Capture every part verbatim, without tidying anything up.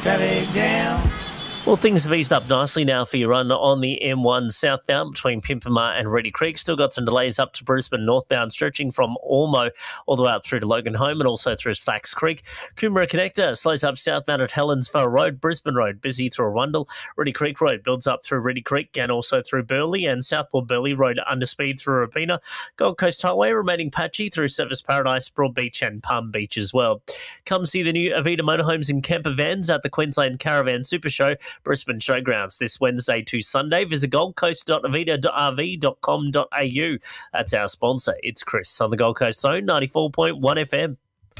traffic jam. Well, things have eased up nicely now for your run on the M one southbound between Pimpama and Reedy Creek. Still got some delays up to Brisbane northbound, stretching from Ormo all the way up through to Logan Home and also through Slacks Creek. Coomera Connector slows up southbound at Helensvale Road. Brisbane Road busy through Arundel. Reedy Creek Road builds up through Reedy Creek and also through Burleigh, and Southport Burleigh Road under speed through Robina. Gold Coast Highway remaining patchy through Service Paradise, Broadbeach and Palm Beach as well. Come see the new Avita Motorhomes and Camper Vans at the Queensland Caravan Super Show, Brisbane Showgrounds, this Wednesday to Sunday. Visit gold coast dot avita dot r v dot com dot a u. That's our sponsor. It's Chris on the Gold Coast Zone, ninety-four point one F M.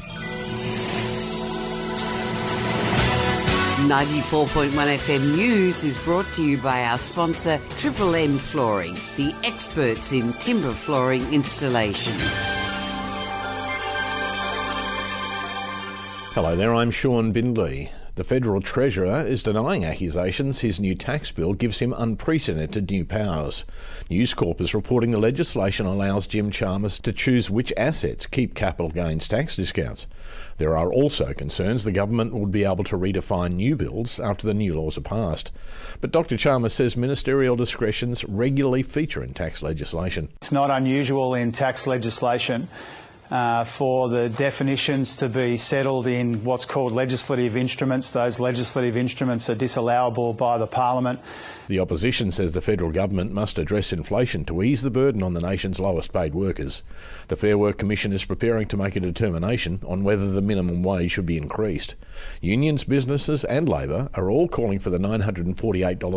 ninety-four point one F M News is brought to you by our sponsor, Triple M Flooring, the experts in timber flooring installation. Hello there, I'm Sean Bindley. The Federal Treasurer is denying accusations his new tax bill gives him unprecedented new powers. News Corp is reporting the legislation allows Jim Chalmers to choose which assets keep capital gains tax discounts. There are also concerns the government would be able to redefine new builds after the new laws are passed. But Doctor Chalmers says ministerial discretions regularly feature in tax legislation. It's not unusual in tax legislation Uh, for the definitions to be settled in what's called legislative instruments. Those legislative instruments are disallowable by the Parliament. The opposition says the federal government must address inflation to ease the burden on the nation's lowest paid workers. The Fair Work Commission is preparing to make a determination on whether the minimum wage should be increased. Unions, businesses and Labor are all calling for the nine hundred forty-eight dollars